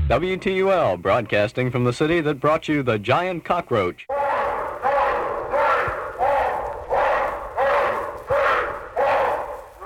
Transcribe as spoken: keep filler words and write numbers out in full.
W T U L, broadcasting from the city that brought you the giant cockroach.